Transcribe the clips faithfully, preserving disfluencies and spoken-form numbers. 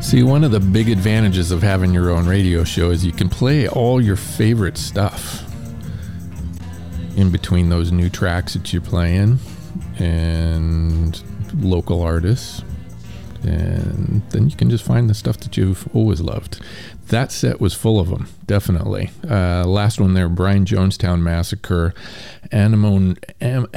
See, one of the big advantages of having your own radio show is you can play all your favorite stuff in between those new tracks that you're playing and local artists. And then you can just find the stuff that you've always loved. That set was full of them, definitely. Uh, last one there, Brian Jonestown Massacre, Anemone, Am,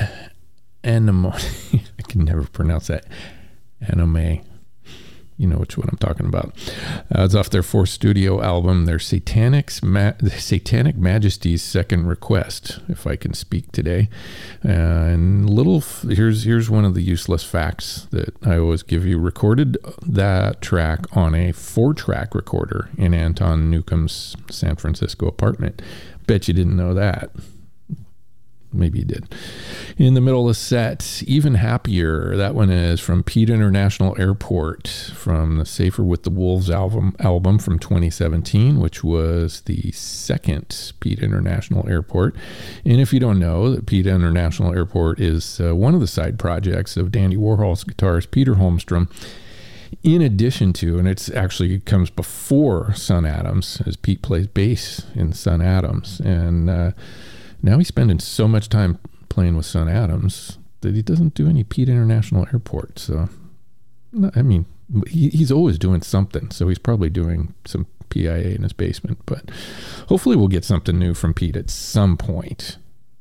Anemone, I can never pronounce that, Anime. You know which one I'm talking about. Uh, it's off their fourth studio album, their Satanic's Ma- Satanic Majesty's Second Request, if I can speak today. Uh, and little, f- here's here's one of the useless facts that I always give you. Recorded that track on a four-track recorder in Anton Newcomb's San Francisco apartment. Bet you didn't know that. Maybe you did. In the middle of the set, Even Happier. That one is from Pete International Airport from the Safer with the Wolves album album from twenty seventeen, which was the second Pete International Airport. And if you don't know, that Pete International Airport is uh, one of the side projects of Dandy Warhol's guitarist Peter Holmstrom. In addition to, and it's actually comes before Son Adams, as Pete plays bass in Son Adams. And uh, now he's spending so much time playing with Son Adams that he doesn't do any Pete International Airport. So, I mean, he, he's always doing something. So he's probably doing some P I A in his basement. But hopefully we'll get something new from Pete at some point.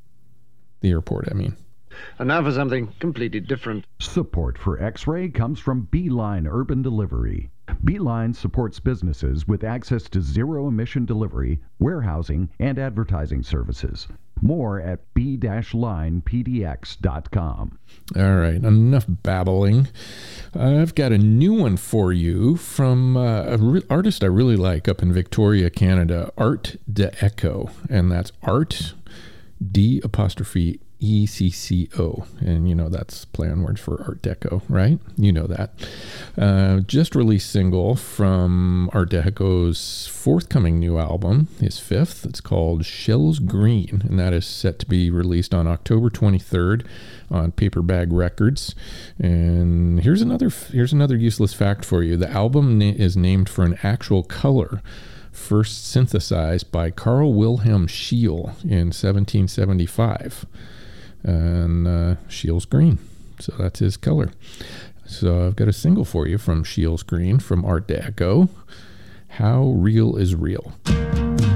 The airport, I mean. And now for something completely different. Support for X-Ray comes from Beeline Urban Delivery. Beeline supports businesses with access to zero-emission delivery, warehousing, and advertising services. More at b dash line p d x dot com. All right, enough babbling. I've got a new one for you from uh, an re- artist I really like up in Victoria, Canada, Art Deco, and that's Art D apostrophe E C C O, and you know that's play on words for Art Deco, right? You know that. Uh, just released single from Art Deco's forthcoming new album, his fifth. It's called Shells Green, and that is set to be released on October twenty-third on Paper Bag Records. And here's another here's another useless fact for you. The album na- is named for an actual color first synthesized by Carl Wilhelm Scheele in seventeen seventy-five. And uh, Scheele's Green. So that's his color. So I've got a single for you from Scheele's Green from Art Deco. How Real is Real.